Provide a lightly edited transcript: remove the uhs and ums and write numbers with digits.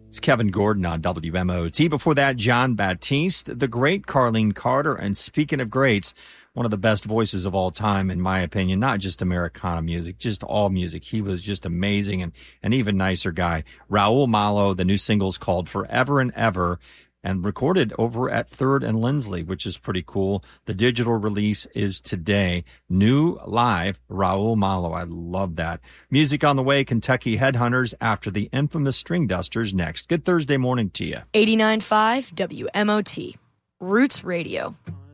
It's Kevin Gordon on WMOT. Before that, John Baptiste, the great Carlene Carter. And speaking of greats, one of the best voices of all time, in my opinion, not just Americana music, just all music. He was just amazing and an even nicer guy. Raul Malo, the new single's called Forever and Ever, and recorded over at Third and Lindsley, which is pretty cool. The digital release is today. New live, Raul Malo. I love that. Music on the way, Kentucky Headhunters after the infamous String Dusters next. Good Thursday morning to you. 89.5 WMOT. Roots Radio.